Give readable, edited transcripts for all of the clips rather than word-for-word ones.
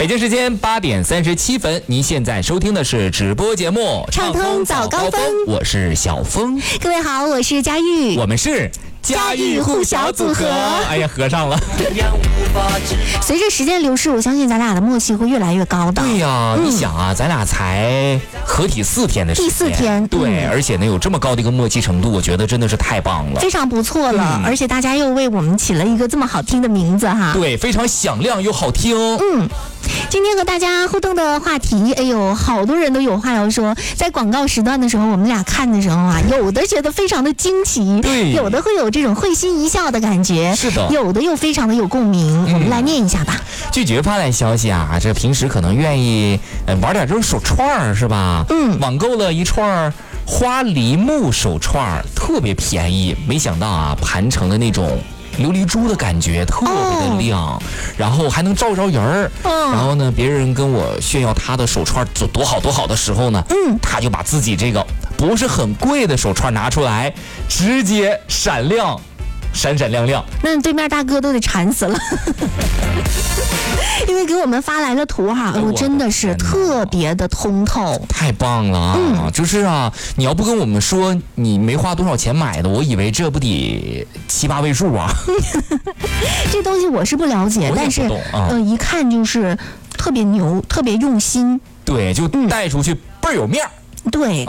北京时间8点37分，您现在收听的是直播节目畅通早高峰， 我是小峰。 各位好，我是佳玉， 我们是家喻户晓组合。哎呀，合上了。 随着时间流逝，我相信咱俩的默契会越来越高的。 对呀，你想啊，咱俩才合体4天的时间， 第4天， 对，而且呢有这么高的一个默契程度，我觉得真的是太棒了， 非常不错了。而且大家又为我们起了一个这么好听的名字哈。 对，非常响亮又好听。 今天和大家互动的话题，哎呦，好多人都有话要说。在广告时段的时候，我们俩看的时候啊，有的觉得非常的惊奇， 对， 有的会有这种会心一笑的感觉， 是的， 有的又非常的有共鸣。我们来念一下吧。 拒绝发来消息啊，这平时可能愿意玩点这种手串是吧？网购了一串花梨木手串，特别便宜，没想到啊，盘成了那种琉璃珠的感觉，特别的亮，然后还能照着人儿。然后呢，别人跟我炫耀他的手串多好多好的时候呢，他就把自己这个不是很贵的手串拿出来，直接闪亮，闪闪亮亮。 那对面大哥都得馋死了。因为给我们发来了图哈，我真的是特别的通透， 太棒了啊！就是啊，你要不跟我们说你没花多少钱买的，我以为这不得7、8位数啊。 这东西我是不了解，但是一看就是特别牛，特别用心。 对，就带出去倍儿有面儿。 对，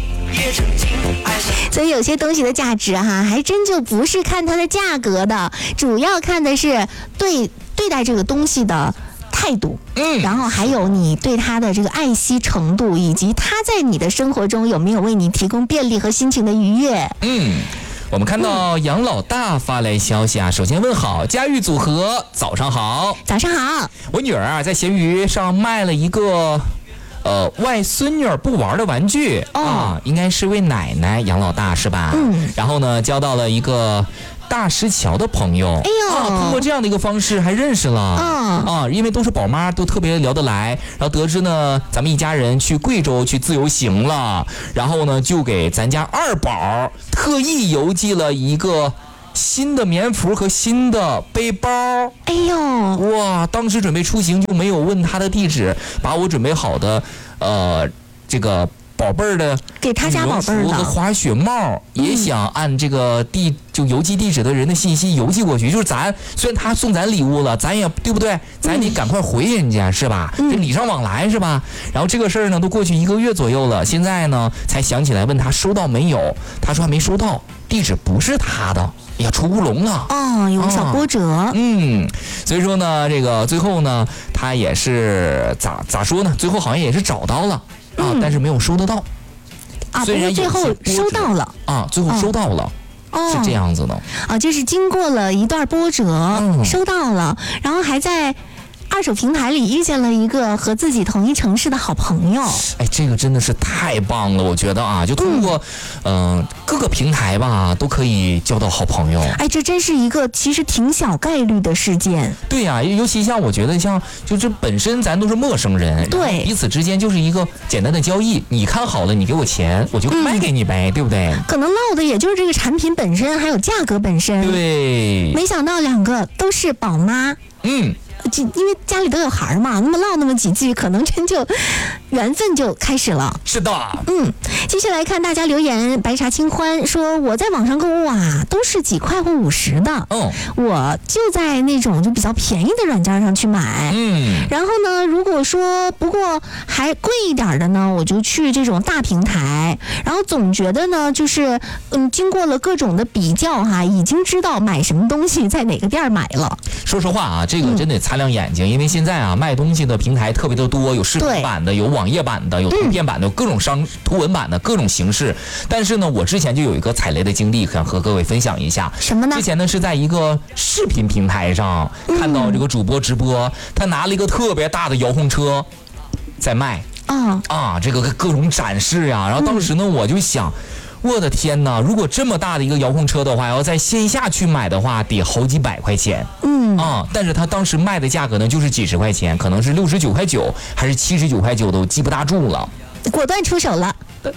所以有些东西的价值哈，还真就不是看它的价格的，主要看的是对待这个东西的态度，然后还有你对它的这个爱惜程度，以及它在你的生活中有没有为你提供便利和心情的愉悦。 我们看到杨老大发来消息啊，首先问好，佳玉组合早上好。 早上好。 我女儿啊在闲鱼上卖了一个外孙女不玩的玩具应该是为奶奶杨老大是吧？然后呢交到了一个大石桥的朋友，通过这样的一个方式还认识了因为都是宝妈，都特别聊得来，然后得知呢咱们一家人去贵州去自由行了，然后呢就给咱家二宝特意邮寄了一个新的棉服和新的背包。 哎呦， 哇！当时准备出行就没有问他的地址，把我准备好的这个宝贝儿的给他家宝贝儿的和滑雪帽也想按这个就邮寄地址的人的信息邮寄过去。就是咱虽然他送咱礼物了，咱也对不对？咱得赶快回人家是吧？这礼尚往来是吧？然后这个事儿呢都过去1个月左右了，现在呢才想起来问他收到没有，他说还没收到，地址不是他的。哎呀，出乌龙了有个小波折。 所以说呢，这个最后呢，他也是咋说呢？最后好像也是找到了但是没有收得到虽然最后收到了最后收到了。是这样子的就是经过了一段波折，收到了，然后还在二手平台里遇见了一个和自己同一城市的好朋友。 哎，这个真的是太棒了，我觉得就通过各个平台吧都可以交到好朋友。 哎，这真是一个其实挺小概率的事件。 对呀，尤其像我觉得像就是本身咱都是陌生人， 对， 彼此之间就是一个简单的交易，你看好了你给我钱，我就卖给你呗，对不对？ 可能落的也就是这个产品本身还有价格本身。 对， 没想到2个都是宝妈。因为家里都有孩儿嘛，那么唠那么几句，可能真就缘分就开始了。 是的。 继续来看大家留言，白茶清欢说我在网上购物都是几块或50的，我就在那种就比较便宜的软件上去买。然后呢，如果说不过还贵一点的呢，我就去这种大平台。然后总觉得呢，就是经过了各种的比较已经知道买什么东西在哪个店买了。 说实话这个真得擦亮眼睛，因为现在卖东西的平台特别的多，有视频版的，有网页版的，有图片版的，有各种图文版的各种形式。但是呢，我之前就有一个踩雷的经历，想和各位分享一下。 什么呢？ 之前呢是在一个视频平台上看到这个主播直播，他拿了一个特别大的遥控车在卖这个各种展示呀。然后当时呢我就想，我的天哪！如果这么大的一个遥控车的话，要在线下去买的话，得好几百块钱。但是他当时卖的价格呢，就是几十块钱，可能是69.9块还是79.9块的，我记不大住了。 果断出手了。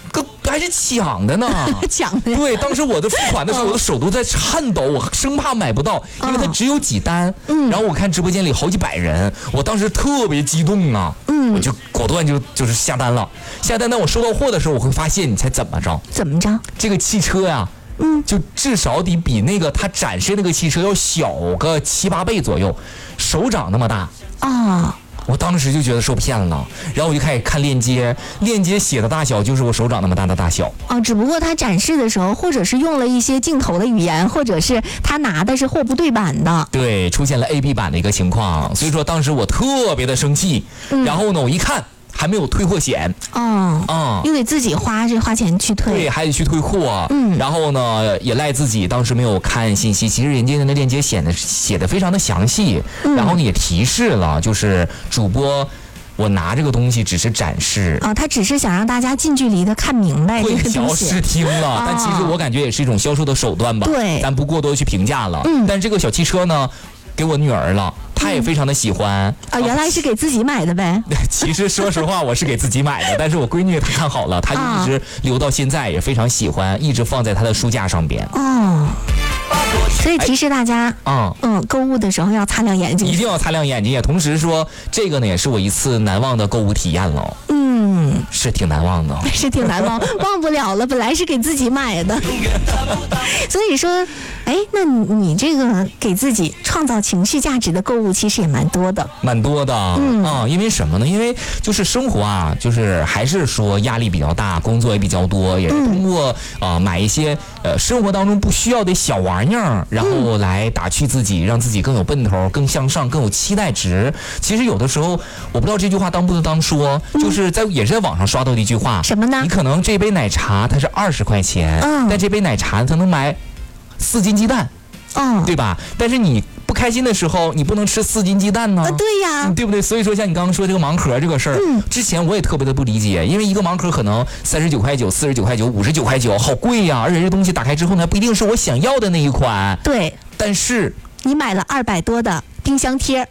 还是抢的呢， 抢的。 对，当时我的付款的时候，我的手都在颤抖，我生怕买不到，因为它只有几单。然后我看直播间里好几百人，我当时特别激动啊，我就果断就是下单了。下单，当我收到货的时候，我会发现，你猜怎么着？ 怎么着？ 这个汽车呀，就至少得比那个他展示那个汽车要小个7、8倍左右，手掌那么大啊。 我当时就觉得受骗了，然后我就开始看链接，链接写的大小就是我手掌那么大的大小。 只不过他展示的时候，或者是用了一些镜头的语言，或者是他拿的是货不对版的。 对，出现了 AB 版的一个情况，所以说当时我特别的生气。然后呢，我一看还没有退货险。又得自己花钱去退。对，还得去退货。然后呢，也赖自己当时没有看信息。其实人家的链接写的非常的详细，然后呢也提示了，就是主播我拿这个东西只是展示他只是想让大家近距离的看明白这个东西。 混淆视听了，但其实我感觉也是一种销售的手段吧。 对， 咱不过多的去评价了。但这个小汽车呢，给我女儿了。她也非常的喜欢原来是给自己买的呗。 其实说实话，我是给自己买的，但是我闺女她看好了，她就一直留到现在，也非常喜欢，一直放在她的书架上边。 所以提示大家，购物的时候要擦亮眼睛， 一定要擦亮眼睛。也同时说，这个呢也是我一次难忘的购物体验了。是挺难忘的， 是挺难忘，忘不了了。本来是给自己买的，所以说，那你这个给自己创造情绪价值的购物，其实也蛮多的， 因为什么呢？因为就是生活啊，就是还是说压力比较大，工作也比较多，也是通过买一些生活当中不需要的小玩意儿，然后来打趣自己，让自己更有奔头，更向上，更有期待值。其实有的时候，我不知道这句话当不当说，就是也是在网上刷到的一句话， 什么呢？ 你可能这杯奶茶它是20块钱，但这杯奶茶它能买4斤鸡蛋，对吧？但是你不开心的时候，你不能吃4斤鸡蛋呢？ 对呀， 对不对？所以说像你刚刚说这个盲盒这个事儿，之前我也特别的不理解，因为一个盲盒可能39块9、49块9、59块9，好贵呀！而且这东西打开之后呢，不一定是我想要的那一款。对，但是你买了200多的冰箱贴，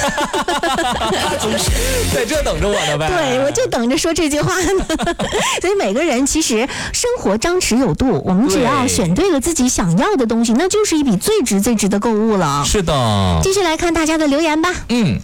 在这等着我呢呗。 对，我就等着说这句话呢。所以每个人其实生活张弛有度，我们只要选对了自己想要的东西，那就是一笔最值的购物了。 是的。 继续来看大家的留言吧。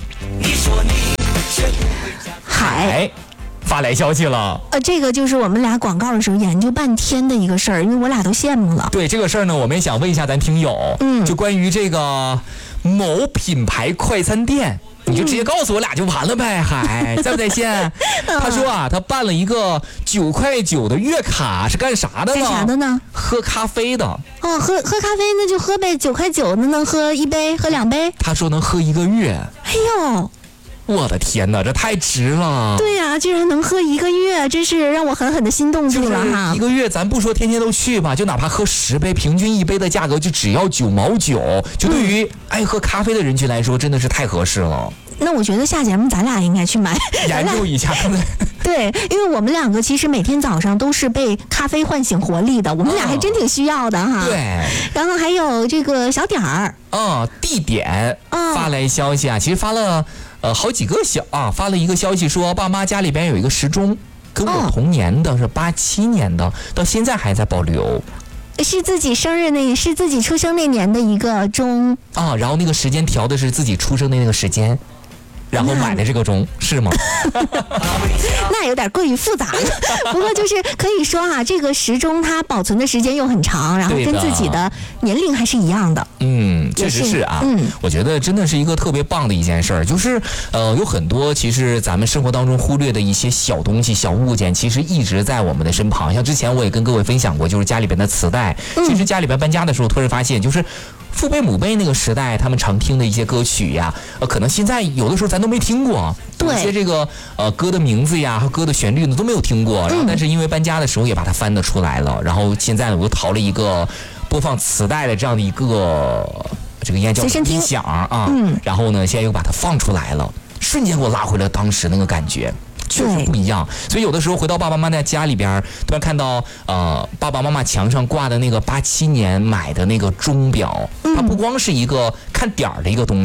海发来消息了， 这个就是我们俩广告的时候研究半天的一个事儿，因为我俩都羡慕了。 对这个事儿呢，我们也想问一下咱听友，就关于这个某品牌快餐店，你就直接告诉我俩就完了呗，在不在线？他说他办了一个9块9的月卡，是干啥的呢？ 干啥的呢？ 喝咖啡的。 喝咖啡那就喝呗，9块9的能喝1杯，喝2杯。 他说能喝1个月。 哎呦！ 我的天哪，这太值了！ 对呀，居然能喝1个月，真是让我狠狠的心动住了哈！ 1个月，咱不说天天都去吧，就哪怕喝10杯，平均1杯的价格就只要9毛9，就对于爱喝咖啡的人群来说，真的是太合适了。 那我觉得下节目咱俩应该去买， 研究一下。 对，因为我们两个其实每天早上都是被咖啡唤醒活力的，我们俩还真挺需要的哈。 对。 然后还有这个小点儿， 地点发来消息啊，其实发了好几个发了一个消息说，爸妈家里边有一个时钟，跟我同年的，是87年的，到现在还在保留。 是自己是自己出生那年的一个钟然后那个时间调的是自己出生的那个时间。然后买的这个钟是吗？ 那有点过于复杂了。不过就是可以说这个时钟它保存的时间又很长，然后跟自己的年龄还是一样的。 确实是啊。我觉得真的是一个特别棒的一件事儿，就是有很多其实咱们生活当中忽略的一些小东西、小物件，其实一直在我们的身旁。像之前我也跟各位分享过，就是家里边的磁带。其实家里边搬家的时候，突然发现就是父辈母辈那个时代他们常听的一些歌曲呀，可能现在有的时候咱都没听过，有些这个歌的名字呀和歌的旋律呢都没有听过，然后但是因为搬家的时候也把它翻得出来了，然后现在呢我又淘了一个播放磁带的这样的一个这个应该叫音响然后呢现在又把它放出来了，瞬间给我拉回了当时那个感觉。确实不一样，所以有的时候回到爸爸妈妈在家里边，突然看到爸爸妈妈墙上挂的那个87年买的那个钟表，它不光是一个看点儿的一个东西，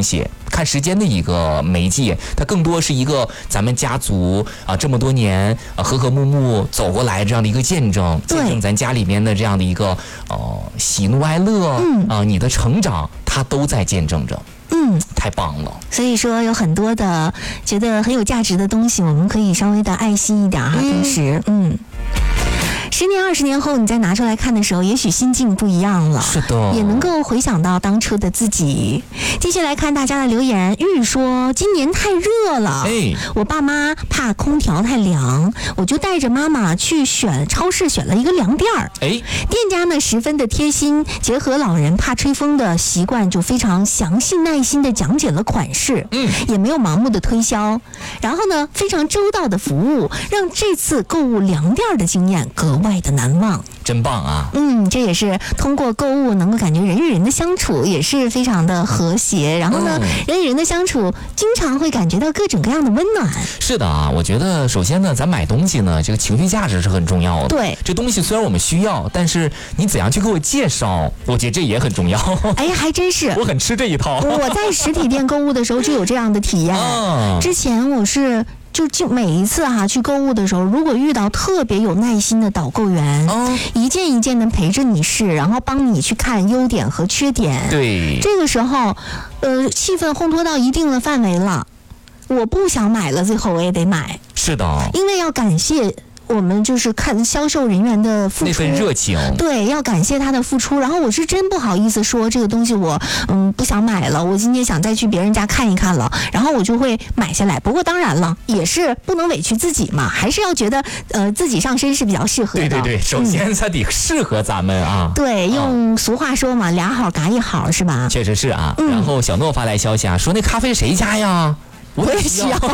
看时间的一个媒介，它更多是一个咱们家族这么多年和和睦睦走过来这样的一个见证咱家里面的这样的一个喜怒哀乐你的成长，它都在见证着。太棒了。 所以说有很多的觉得很有价值的东西，我们可以稍微的爱惜一点哈，平时10年20年后你再拿出来看的时候，也许心境不一样了， 是的， 也能够回想到当初的自己。继续来看大家的留言，玉说今年太热了，我爸妈怕空调太凉，我就带着妈妈去超市选了一个凉垫儿。店家呢十分的贴心，结合老人怕吹风的习惯，就非常详细耐心的讲解了款式，也没有盲目的推销，然后呢非常周到的服务，让这次购物凉垫儿的经验格外的难忘。 真棒啊。 这也是通过购物能够感觉人与人的相处也是非常的和谐，然后呢人与人的相处经常会感觉到各种各样的温暖。 是的啊，我觉得首先呢咱买东西呢这个情绪价值是很重要的。 对， 这东西虽然我们需要，但是你怎样去给我介绍，我觉得这也很重要。 还真是我很吃这一套。 我在实体店购物的时候就有这样的体验。之前我是就每一次去购物的时候，如果遇到特别有耐心的导购员，一件一件的陪着你试，然后帮你去看优点和缺点。 对， 这个时候气氛烘托到一定的范围了，我不想买了，最后我也得买。 是的， 因为要感谢我们就是看销售人员的付出， 那份热情， 对，要感谢他的付出。然后我是真不好意思说这个东西我不想买了，我今天想再去别人家看一看了，然后我就会买下来。不过当然了，也是不能委屈自己嘛，还是要觉得自己上身是比较适合的。 对，首先它得适合咱们啊。 对，用俗话说嘛，俩好嘎一好是吧？ 确实是啊。然后小诺发来消息说那咖啡谁家呀？ 我也需要。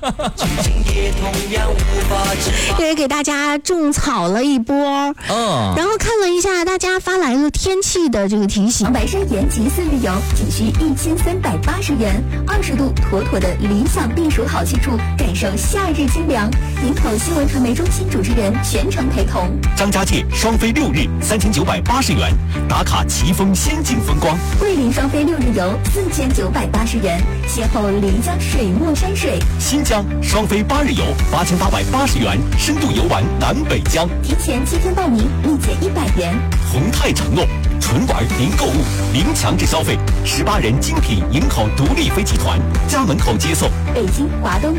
也给大家种草了一波，然后看了一下大家发来的天气的这个提醒。 白山延吉4日游仅需1380元，20度妥妥的理想避暑好去处，感受夏日清凉。营口新闻传媒中心主持人全程陪同。 张家界双飞6日3980元，打卡奇峰仙境风光。 桂林双飞6日游4980元，邂逅漓江水墨山水。 新疆双飞8日游8880元，深度游玩南北疆。 提前7天报名，立减100元。 宏泰承诺纯玩零购物零强制消费，18人精品营口独立飞集团家门口接送。 北京华东